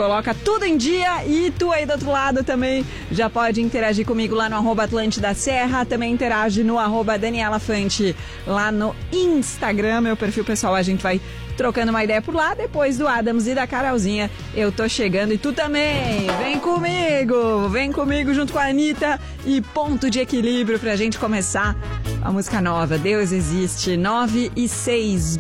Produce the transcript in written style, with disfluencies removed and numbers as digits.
coloca tudo em dia e tu aí do outro lado também já pode interagir comigo lá no @Atlântida Serra, também interage no @Daniela Fante lá no Instagram, meu perfil pessoal, a gente vai trocando uma ideia por lá. Depois do Adams e da Carolzinha, eu tô chegando e tu também. Vem comigo junto com a Anitta e Ponto de Equilíbrio pra gente começar a música nova, Deus Existe, 9 e 6.